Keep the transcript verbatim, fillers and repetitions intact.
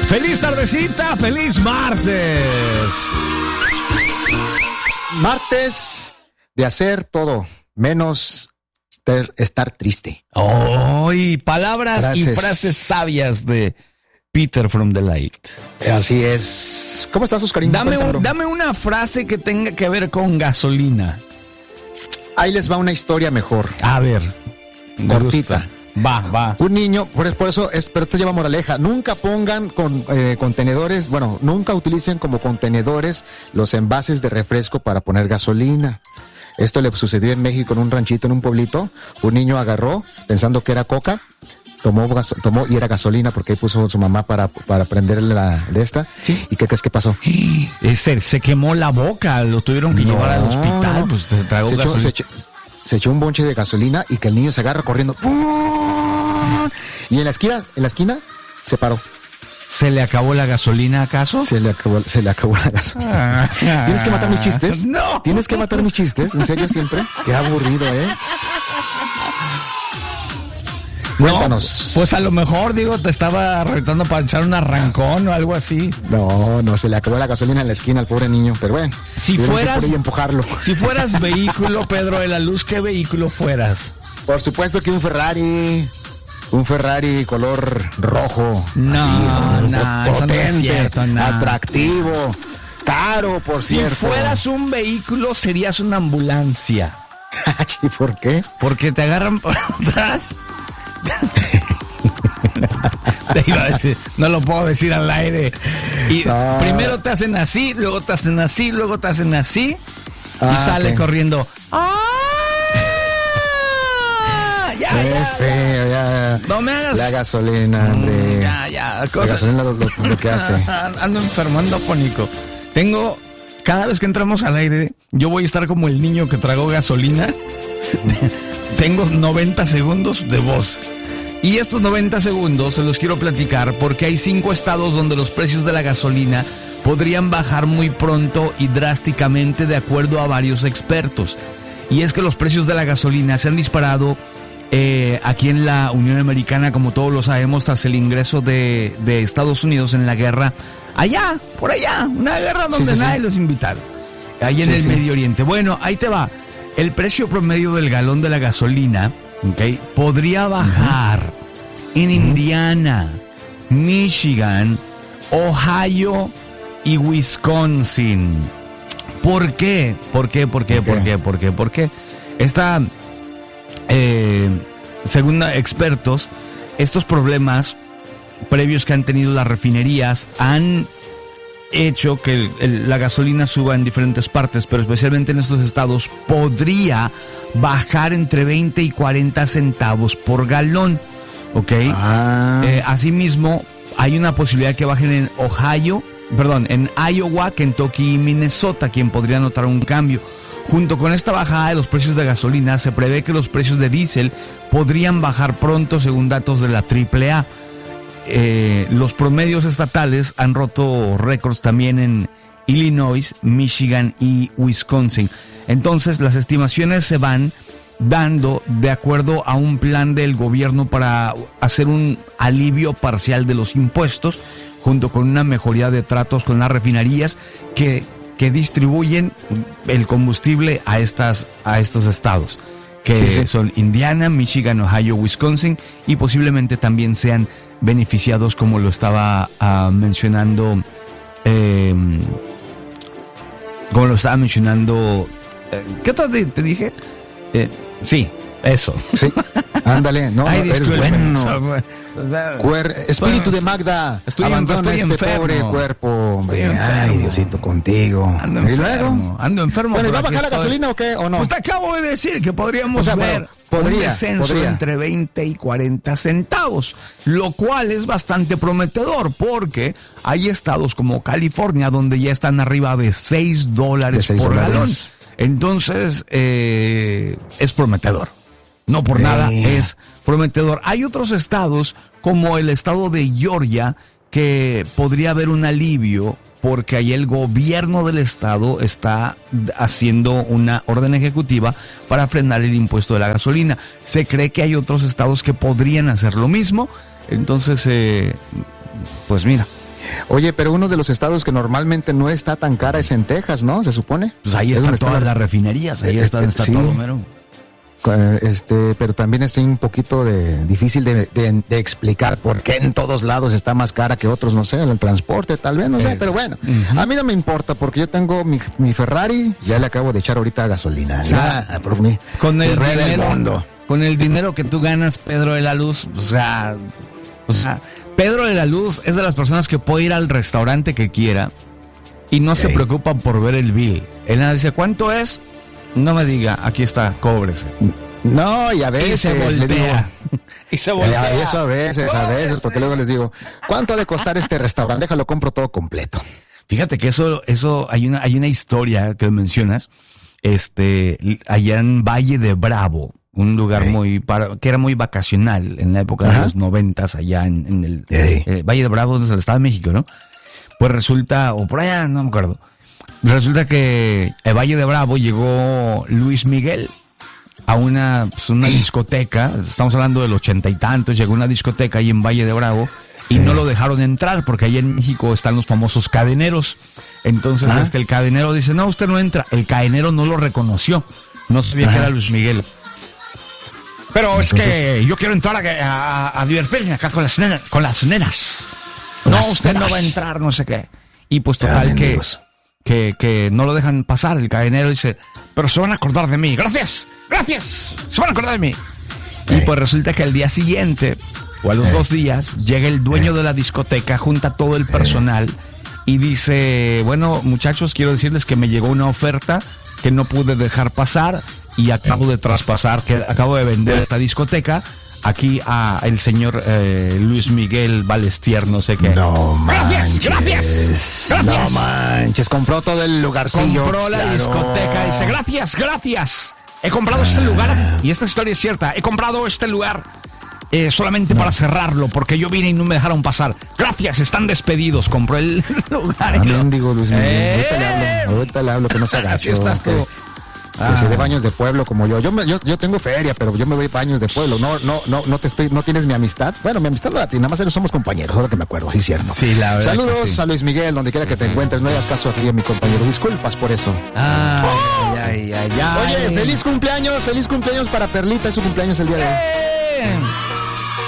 Feliz tardecita, feliz martes. Martes de hacer todo, menos estar, estar triste. Oh, y palabras Frases. y frases sabias de Peter from the Light. Así es. ¿Cómo estás, Oscarín? Dame, Cuéntamelo. un, dame una frase que tenga que ver con gasolina. Ahí les va una historia mejor. A ver. me Cortita. gusta. Va, va. Un niño, por, por eso, es, pero esto lleva moraleja, nunca pongan con eh, contenedores, bueno, nunca utilicen como contenedores los envases de refresco para poner gasolina. Esto le sucedió en México, en un ranchito, en un pueblito. Un niño agarró, pensando que era coca, tomó, gaso, tomó y era gasolina, porque ahí puso su mamá para, para prenderle la de esta. Sí. ¿Y qué crees que pasó? Se, se quemó la boca, lo tuvieron que No, llevar al hospital, no. pues se tragó se echó, gasolina. se, echó, se echó un bonche de gasolina y que el niño se agarra corriendo. Y en la esquina, en la esquina, se paró. ¿Se le acabó la gasolina acaso? Se le acabó, se le acabó la gasolina. Ah. ¿Tienes que matar mis chistes? No. ¿Tienes que matar mis chistes? ¿En serio siempre? Qué aburrido, ¿eh? Cuéntanos. No, pues a lo mejor, digo, te estaba retando para echar un arrancón o algo así. No, no, se le acabó la gasolina en la esquina al pobre niño, pero bueno. Si tuvieron que fueras- por ahí empujarlo. Si fueras vehículo, Pedro de la Luz, ¿qué vehículo fueras? Por supuesto que un Ferrari, un Ferrari color rojo. No, así, no, eso no es potente, cierto, no. atractivo, caro, por Si cierto. fueras un vehículo, serías una ambulancia. ¿Y por qué? Porque te agarran por atrás. Te iba a decir, no lo puedo decir al aire. Y No. primero te hacen así, luego te hacen así, luego te hacen así. Ah, y sale ok. corriendo. ¡Ah! Ya, Qué ya, feo, ya. ya. No me hagas. La gasolina, hombre. Ya, ya. La Cosa... gasolina lo, lo- lo que hace. Ando enfermo, ando afónico. Tengo, cada vez que entramos al aire, yo voy a estar como el niño que tragó gasolina. Tengo noventa segundos de voz. Y estos noventa segundos se los quiero platicar porque hay cinco estados donde los precios de la gasolina podrían bajar muy pronto y drásticamente de acuerdo a varios expertos. Y es que los precios de la gasolina se han disparado eh, aquí en la Unión Americana, como todos lo sabemos, tras el ingreso de, de Estados Unidos en la guerra allá, por allá, una guerra donde Sí, sí, sí. nadie los invitaron, ahí en Sí, el sí. Medio Oriente. Bueno, ahí te va. El precio promedio del galón de la gasolina, ¿ok?, podría bajar en Indiana, Michigan, Ohio y Wisconsin. ¿Por qué? ¿Por qué? ¿Por qué? ¿Por qué? ¿Por qué? ¿Por qué? Esta, eh, según expertos, estos problemas previos que han tenido las refinerías han hecho que el- el- la gasolina suba en diferentes partes, pero especialmente en estos estados podría bajar entre veinte y cuarenta centavos por galón, ¿ok? Ah, Eh, asimismo, hay una posibilidad que bajen en Ohio, perdón, en Iowa, Kentucky y Minnesota, quien podría notar un cambio. Junto con esta bajada de los precios de gasolina, se prevé que los precios de diésel podrían bajar pronto, según datos de la triple A. Eh, los promedios estatales han roto récords también en Illinois, Michigan y Wisconsin. Entonces, las estimaciones se van dando de acuerdo a un plan del gobierno para hacer un alivio parcial de los impuestos, junto con una mejoría de tratos con las refinerías que, que distribuyen el combustible a estas, a estos estados, que Sí, sí. son Indiana, Michigan, Ohio, Wisconsin, y posiblemente también sean beneficiados, como lo estaba ah, mencionando, eh, como lo estaba mencionando, eh, ¿qué otra te, te dije? Eh, sí, eso. sí. Ándale, no, Ay, eres disculpen, bueno. so- o sea, Cuer- espíritu de Magda, Estoy- abandona estoy este enfermo. pobre cuerpo, hombre. Estoy enfermo. Ay, Diosito, contigo. Ando ¿Y enfermo, luego? ando enfermo. Bueno, ¿y pero va a aquí bajar la estoy. gasolina o qué? ¿O no? Pues te acabo de decir que podríamos O sea, ver bueno, podría, un descenso podría. entre veinte y cuarenta centavos, lo cual es bastante prometedor porque hay estados como California donde ya están arriba de seis dólares De seis por dólares. galón. Entonces, eh, es prometedor. No por Eh. nada, es prometedor. Hay otros estados como el estado de Georgia que podría haber un alivio porque ahí el gobierno del estado está haciendo una orden ejecutiva para frenar el impuesto de la gasolina. Se cree que hay otros estados que podrían hacer lo mismo. Entonces, eh, pues mira, Oye, pero uno de los estados que normalmente no está tan cara es en Texas, ¿no? Se supone. Pues ahí están todas está... las refinerías, ahí está, está sí. todo mero. Este, pero también es un poquito de difícil de, de, de explicar por qué en todos lados está más cara que otros, no sé, en el transporte, tal vez, no eh, sé, pero bueno, uh-huh. a mí no me importa porque yo tengo mi, mi Ferrari, ya le acabo de echar ahorita gasolina. O sea, ya, por mi, con el dinero, del mundo. Con el dinero que tú ganas, Pedro de la Luz, o sea, o sea, Pedro de la Luz es de las personas que puede ir al restaurante que quiera y no okay. se preocupa por ver el bill. Él nada dice, ¿cuánto es? No me diga, aquí está, cóbrese. No, y a veces y se voltea. Le digo, y se voltea. Y eso a veces, a veces, porque luego les digo, ¿cuánto ha de costar este restaurante? Déjalo, compro todo completo. Fíjate que eso, eso, hay una, hay una historia que mencionas, este, allá en Valle de Bravo, un lugar hey. muy, para, que era muy vacacional en la época Ajá. de los noventas, allá en, en el hey. eh, Valle de Bravo, donde es el Estado de México, ¿no? Pues resulta, o por allá, no me acuerdo. Resulta que el Valle de Bravo llegó Luis Miguel a una, pues una discoteca, estamos hablando del ochenta y tantos, llegó a una discoteca ahí en Valle de Bravo y no lo dejaron entrar porque ahí en México están los famosos cadeneros. Entonces ¿Ah? este el cadenero dice, no, usted no entra. El cadenero no lo reconoció, no sabía Ajá. que era Luis Miguel. Pero Entonces, es que yo quiero entrar a, a, a divertirme acá con las nenas. Con las nenas. No, las usted nenas. no va a entrar, no sé qué. Y pues total que... Que, que no lo dejan pasar. El cadenero dice, pero se van a acordar de mí. Gracias, gracias, se van a acordar de mí. Eh. Y pues resulta que al día siguiente o a los eh. dos días llega el dueño eh. de la discoteca, junta todo el personal eh. y dice, bueno, muchachos, quiero decirles que me llegó una oferta que no pude dejar pasar y acabo de traspasar, que acabo de vender esta discoteca aquí a el señor eh, Luis Miguel Ballester, no sé qué. No manches. Gracias, gracias, gracias. No manches, compró todo el lugarcillo. Compró la claro. discoteca, dice, gracias, gracias. He comprado ah. este lugar, y esta historia es cierta, he comprado este lugar eh, solamente no. para cerrarlo, porque yo vine y no me dejaron pasar. Gracias, están despedidos, compró el lugar. Ah, digo, Luis Miguel, eh. ahorita le hablo, ahorita le hablo, que no se agache. Así estás tú. Que se dé baños de pueblo como yo. Yo, me, yo. yo tengo feria, pero yo me doy baños de pueblo. No, no, no, no te estoy, no tienes mi amistad. Bueno, mi amistad no la tiene, nada más somos compañeros, ahora que me acuerdo, sí, cierto. Sí, la verdad. Saludos sí. a Luis Miguel, donde quiera que te encuentres. No hagas caso aquí a mi compañero. Disculpas por eso. Ay, oh. ay, ay, ay, ay. Oye, feliz cumpleaños, feliz cumpleaños para Perlita, es su cumpleaños el día de hoy.